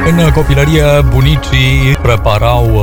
În copilărie, bunicii preparau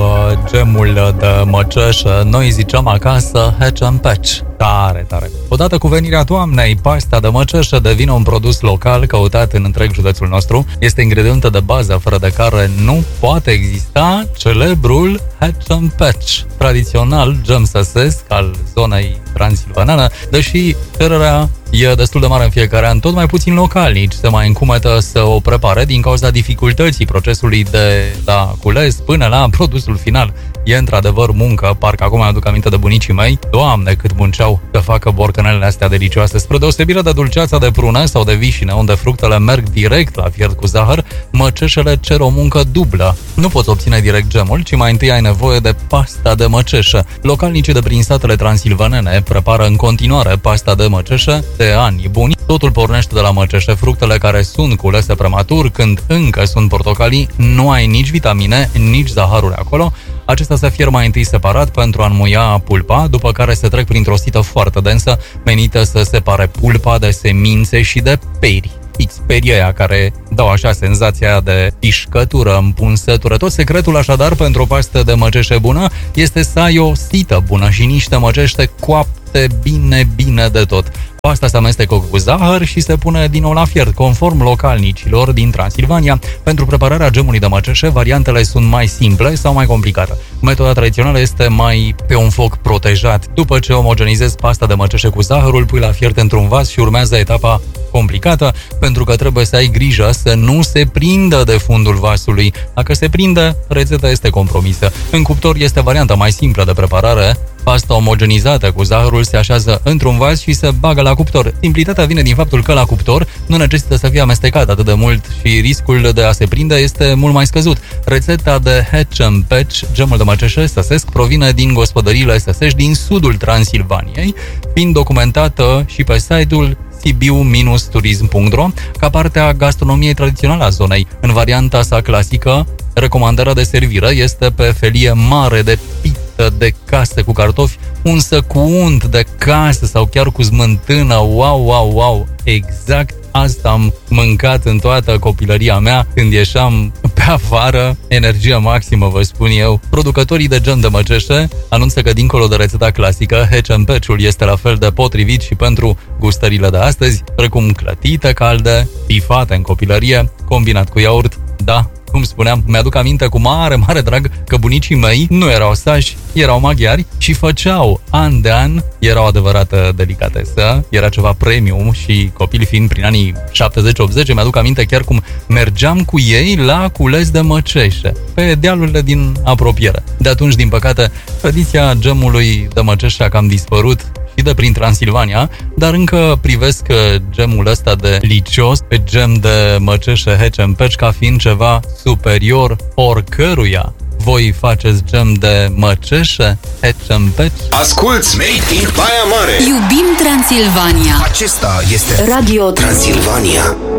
gemul de măceșă. Noi ziceam acasă hatch and patch. Tare, tare. Odată cu venirea toamnei, pasta de măceșă devine un produs local căutat în întreg județul nostru. Este ingredientă de bază fără de care nu poate exista celebrul hatch and patch, tradițional gem săsesc al zonei transilvanene, deși cererea e destul de mare în fiecare an, tot mai puțin localnici se mai încumetă să o prepare din cauza dificultății procesului de la cules până la produsul final. E într-adevăr muncă, parcă acum mi-aduc aminte de bunicii mei. Doamne, cât munceau să facă borcanelele astea delicioase. Spre deosebire de dulceața de prune sau de vișine, unde fructele merg direct la fiert cu zahăr, măceșele cer o muncă dublă. Nu poți obține direct gemul, ci mai întâi ai nevoie de pasta de măceșă. Localnicii de prin satele transilvanene prepară în continuare pasta de măceșă de ani buni. Totul pornește de la măceșe, fructele care sunt culese prematur, când încă sunt portocalii, nu ai nici vitamine, nici zaharuri acolo. Acesta se fier mai întâi separat pentru a înmuia pulpa, după care se trec printr-o sită foarte densă, menită să separe pulpa de semințe și de peri. Perii aia care dau așa senzația aia de pișcătură, împunsătură. Tot secretul așadar pentru o pastă de măceșe bună este să ai o sită bună și niște măcește coapte bine de tot. Pasta se amestecă cu zahăr și se pune din nou la fiert, conform localnicilor din Transilvania. Pentru prepararea gemului de măceșe, variantele sunt mai simple sau mai complicate. Metoda tradițională este mai pe un foc protejat. După ce omogenizezi pasta de măceșe cu zahărul, pui la fiert într-un vas și urmează etapa complicată, pentru că trebuie să ai grijă să nu se prindă de fundul vasului. Dacă se prinde, rețeta este compromisă. În cuptor este varianta mai simplă de preparare. Pasta omogenizată cu zahărul se așează într-un vas și se bagă la cuptor. Simplitatea vine din faptul că la cuptor nu necesită să fie amestecat atât de mult și riscul de a se prinde este mult mai scăzut. Rețeta de hatch and patch, gemul de măceșe săsesc, provine din gospodăriile săsești din sudul Transilvaniei, fiind documentată și pe site-ul sibiu-turism.ro ca parte a gastronomiei tradiționale a zonei. În varianta sa clasică, recomandarea de servire este pe felie mare de pită de casă cu cartofi, unsă cu unt de casă sau chiar cu smântână. Wow! Exact asta am mâncat în toată copilăria mea când ieșeam pe afară, energie maximă, vă spun eu. Producătorii de gem de măceșe anunță că dincolo de rețeta clasică, hatch and patch-ul este la fel de potrivit și pentru gustările de astăzi, precum clătite calde, bifate în copilărie, combinat cu iaurt. Da, cum spuneam, mi-aduc aminte cu mare drag că bunicii mei nu erau sași, erau maghiari și făceau an de an, era o adevărată delicatesă, era ceva premium și copil fiind prin anii 70-80, mi-aduc aminte chiar cum mergeam cu ei la cules de măceșe, pe dealurile din apropiere. De atunci, din păcate, tradiția gemului de măceșe a cam dispărut și de prin Transilvania, dar încă privesc gemul ăsta de licios, pe gem de măceșe hatch and patch, ca fiind ceva superior oricăruia. Voi faceți gem de măceșe hatch and patch? Asculți Made in Baia Mare! Iubim Transilvania! Acesta este Radio Transilvania.